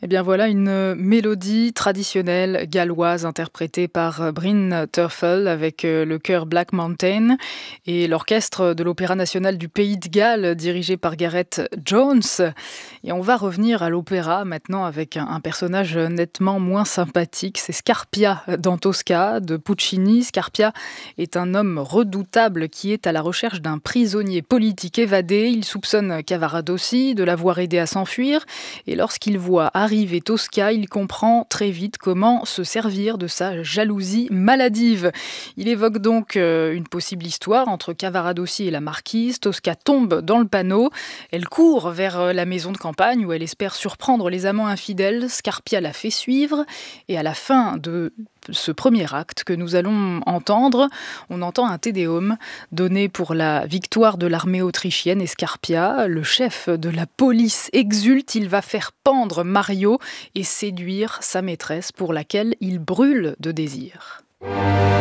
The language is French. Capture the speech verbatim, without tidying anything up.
Eh bien voilà une mélodie traditionnelle galloise interprétée par Bryn Terfel avec euh, le chœur Black Mountain et l'orchestre de l'Opéra national du Pays de Galles dirigé par Gareth Jones. Et on va revenir à l'opéra maintenant avec un, un personnage nettement moins sympathique, c'est Scarpia dans Tosca de Puccini. Scarpia est un homme redoutable qui est à la recherche d'un prisonnier politique évadé. Il soupçonne Cavaradossi de l'avoir aidé à s'enfuir et lorsqu'il voit arriver Tosca, il comprend très vite comment se servir de sa jalousie maladive. Il évoque donc euh, une possible histoire entre Cavaradossi et la marquise. Tosca tombe dans le panneau. Elle court vers euh, la maison de campagne où elle espère surprendre les amants infidèles. Scarpia la fait suivre et à la fin de ce premier acte que nous allons entendre, on entend un Te Deum donné pour la victoire de l'armée autrichienne et Scarpia, le chef de la police, exulte. Il va faire pendre Mario et séduire sa maîtresse pour laquelle il brûle de désir.